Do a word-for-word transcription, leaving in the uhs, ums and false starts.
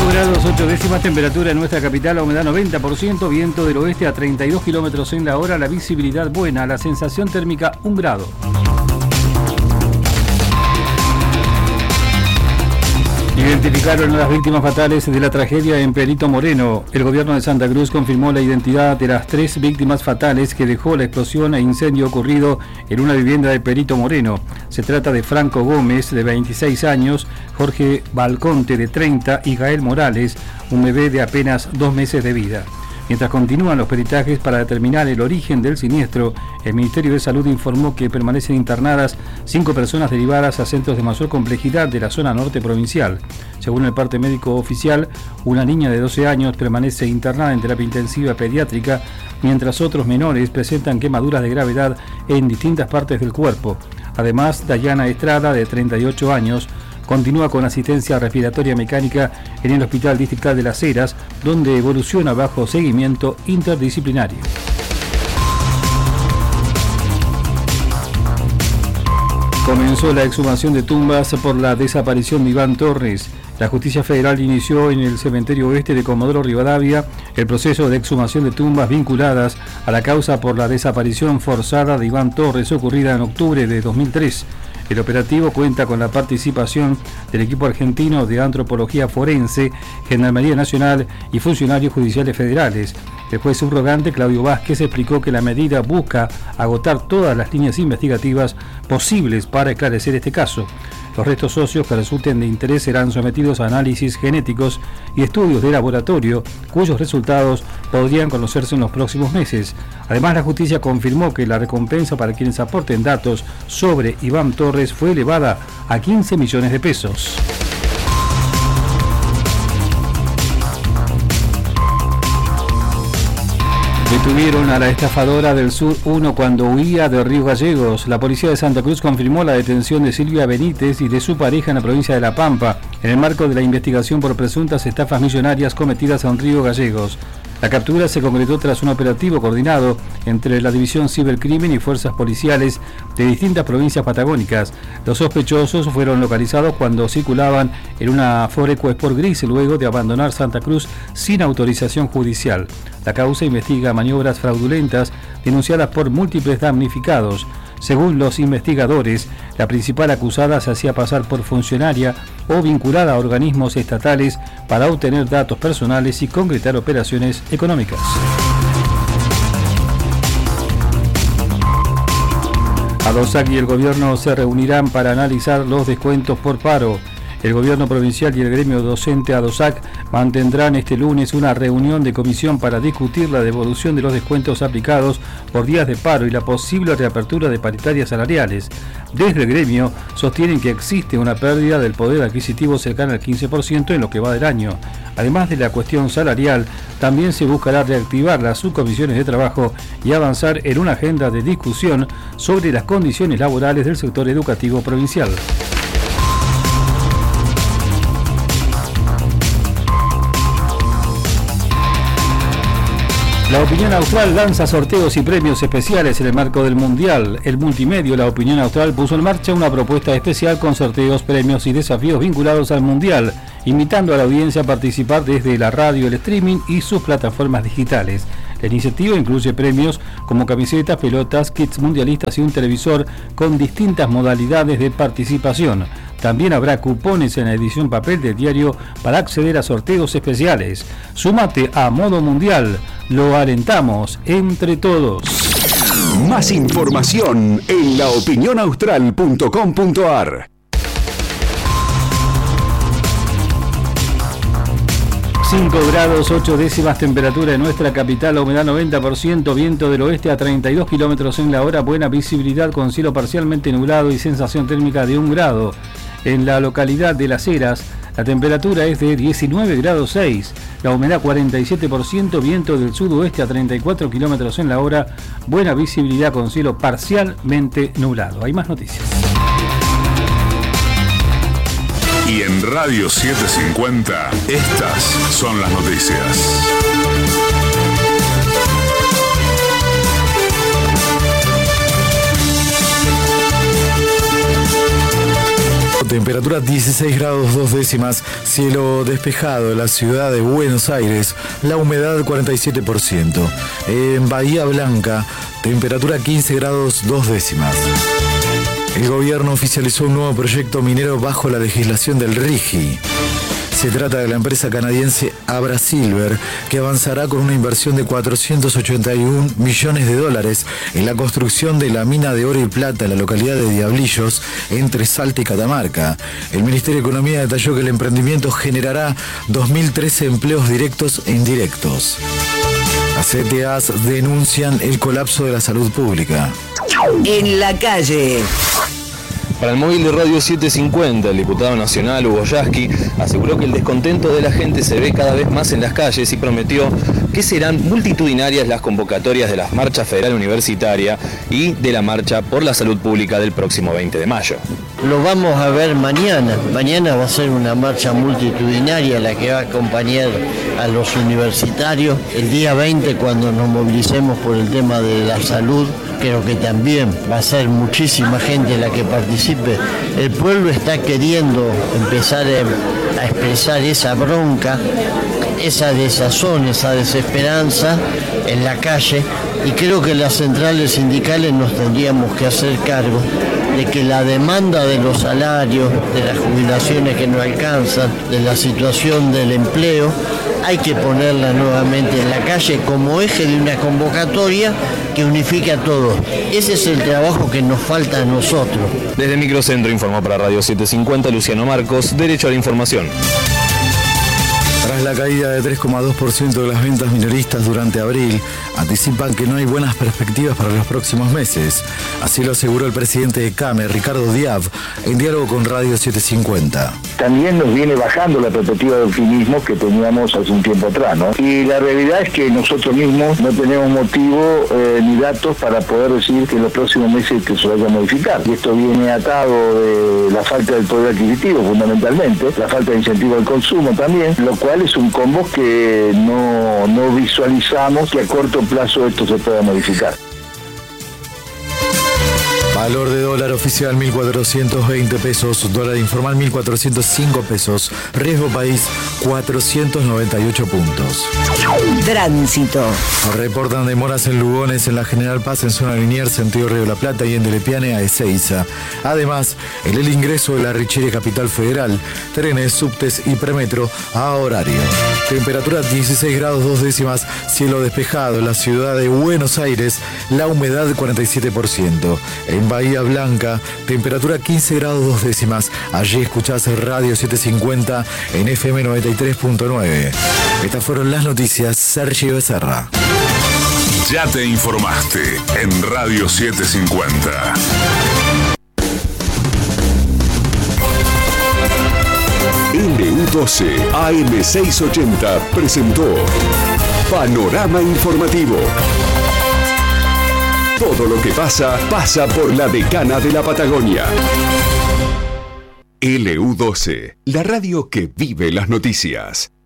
cinco grados ocho décimas, temperatura en nuestra capital, la humedad noventa por ciento, viento del oeste a treinta y dos kilómetros en la hora, la visibilidad buena, la sensación térmica un grado. Identificaron a las víctimas fatales de la tragedia en Perito Moreno. El gobierno de Santa Cruz confirmó la identidad de las tres víctimas fatales que dejó la explosión e incendio ocurrido en una vivienda de Perito Moreno. Se trata de Franco Gómez, de veintiséis años, Jorge Balconte, de treinta, y Gael Morales, un bebé de apenas dos meses de vida. Mientras continúan los peritajes para determinar el origen del siniestro, el Ministerio de Salud informó que permanecen internadas cinco personas derivadas a centros de mayor complejidad de la zona norte provincial. Según el parte médico oficial, una niña de doce años permanece internada en terapia intensiva pediátrica, mientras otros menores presentan quemaduras de gravedad en distintas partes del cuerpo. Además, Dayana Estrada, de treinta y ocho años, continúa con asistencia respiratoria mecánica en el Hospital Distrital de Las Heras, donde evoluciona bajo seguimiento interdisciplinario. Comenzó la exhumación de tumbas por la desaparición de Iván Torres. La Justicia Federal inició en el cementerio oeste de Comodoro Rivadavia el proceso de exhumación de tumbas vinculadas a la causa por la desaparición forzada de Iván Torres ocurrida en octubre de dos mil tres. El operativo cuenta con la participación del equipo argentino de antropología forense, Gendarmería Nacional y funcionarios judiciales federales. El juez subrogante Claudio Vázquez explicó que la medida busca agotar todas las líneas investigativas posibles para esclarecer este caso. Los restos óseos que resulten de interés serán sometidos a análisis genéticos y estudios de laboratorio, cuyos resultados podrían conocerse en los próximos meses. Además, la justicia confirmó que la recompensa para quienes aporten datos sobre Iván Torres fue elevada a quince millones de pesos. Detuvieron a la estafadora del Sur uno cuando huía de Río Gallegos. La policía de Santa Cruz confirmó la detención de Silvia Benítez y de su pareja en la provincia de La Pampa, en el marco de la investigación por presuntas estafas millonarias cometidas en Río Gallegos. La captura se concretó tras un operativo coordinado entre la División Cibercrimen y fuerzas policiales de distintas provincias patagónicas. Los sospechosos fueron localizados cuando circulaban en una Ford EcoSport gris luego de abandonar Santa Cruz sin autorización judicial. La causa investiga maniobras fraudulentas denunciadas por múltiples damnificados. Según los investigadores, la principal acusada se hacía pasar por funcionaria o vinculada a organismos estatales para obtener datos personales y concretar operaciones económicas. ADOSAC y el gobierno se reunirán para analizar los descuentos por paro. El gobierno provincial y el gremio docente ADOSAC mantendrán este lunes una reunión de comisión para discutir la devolución de los descuentos aplicados por días de paro y la posible reapertura de paritarias salariales. Desde el gremio sostienen que existe una pérdida del poder adquisitivo cercana al quince por ciento en lo que va del año. Además de la cuestión salarial, también se buscará reactivar las subcomisiones de trabajo y avanzar en una agenda de discusión sobre las condiciones laborales del sector educativo provincial. La Opinión Austral lanza sorteos y premios especiales en el marco del Mundial. El multimedio La Opinión Austral puso en marcha una propuesta especial con sorteos, premios y desafíos vinculados al Mundial, invitando a la audiencia a participar desde la radio, el streaming y sus plataformas digitales. La iniciativa incluye premios como camisetas, pelotas, kits mundialistas y un televisor con distintas modalidades de participación. También habrá cupones en la edición papel del diario para acceder a sorteos especiales. Súmate a Modo Mundial. Lo alentamos entre todos. Más información en la opinión austral punto com punto a r. cinco grados ocho décimas, temperatura en nuestra capital, humedad noventa por ciento, viento del oeste a treinta y dos kilómetros en la hora, buena visibilidad con cielo parcialmente nublado y sensación térmica de un grado. En la localidad de Las Heras, la temperatura es de diecinueve grados seis, la humedad cuarenta y siete por ciento, viento del sudoeste a treinta y cuatro kilómetros en la hora, buena visibilidad con cielo parcialmente nublado. Hay más noticias. Y en Radio setecientos cincuenta, estas son las noticias. temperatura dieciséis grados dos décimas, cielo despejado en la ciudad de Buenos Aires, la humedad cuarenta y siete por ciento. En Bahía Blanca, temperatura quince grados dos décimas. El gobierno oficializó un nuevo proyecto minero bajo la legislación del RIGI. Se trata de la empresa canadiense Abra Silver, que avanzará con una inversión de cuatrocientos ochenta y uno millones de dólares en la construcción de la mina de oro y plata en la localidad de Diablillos, entre Salta y Catamarca. El Ministerio de Economía detalló que el emprendimiento generará dos mil trece empleos directos e indirectos. Las C T As denuncian el colapso de la salud pública. En la calle. Para el móvil de Radio setecientos cincuenta, el diputado nacional Hugo Yasky aseguró que el descontento de la gente se ve cada vez más en las calles y prometió que serán multitudinarias las convocatorias de las marchas federal universitaria y de la marcha por la salud pública del próximo veinte de mayo. Lo vamos a ver mañana. Mañana va a ser una marcha multitudinaria la que va a acompañar a los universitarios. El día veinte, cuando nos movilicemos por el tema de la salud, creo que también va a ser muchísima gente la que participe. El pueblo está queriendo empezar a expresar esa bronca, esa desazón, esa desesperanza en la calle, y creo que las centrales sindicales nos tendríamos que hacer cargo de que la demanda de los salarios, de las jubilaciones que no alcanzan, de la situación del empleo, hay que ponerla nuevamente en la calle como eje de una convocatoria que unifique a todos. Ese es el trabajo que nos falta a nosotros. Desde Microcentro informó para Radio setecientos cincuenta Luciano Marcos, Derecho a la Información. Tras la caída de tres coma dos por ciento de las ventas minoristas durante abril, anticipan que no hay buenas perspectivas para los próximos meses. Así lo aseguró el presidente de CAME, Ricardo Diab, en diálogo con Radio setecientos cincuenta. También nos viene bajando la perspectiva de optimismo que teníamos hace un tiempo atrás, ¿no? Y la realidad es que nosotros mismos no tenemos motivo eh, ni datos para poder decir que en los próximos meses que se vaya a modificar. Y esto viene atado de la falta del poder adquisitivo, fundamentalmente, la falta de incentivo al consumo también, lo cual es un combo que no, no visualizamos que a corto plazo esto se pueda modificar. Valor de dólar oficial mil cuatrocientos veinte pesos, dólar informal mil cuatrocientos cinco pesos, riesgo país cuatrocientos noventa y ocho puntos. Tránsito. Reportan demoras en Lugones, en la General Paz, en zona Liniers, sentido Río de la Plata, y en Delepiane a Ezeiza. Además, en el ingreso de la Richiere Capital Federal, trenes, subtes y premetro a horario. Temperatura dieciséis grados dos décimas, cielo despejado en la ciudad de Buenos Aires, la humedad cuarenta y siete por ciento. En Bahía Blanca, temperatura quince grados dos décimas. Allí escuchás Radio setecientos cincuenta en F M noventa y tres punto nueve. Estas fueron las noticias. Sergio Becerra. Ya te informaste en Radio setecientos cincuenta. L U doce A M seiscientos ochenta presentó Panorama Informativo. Todo lo que pasa, pasa por la Decana de la Patagonia. L U doce, la radio que vive las noticias.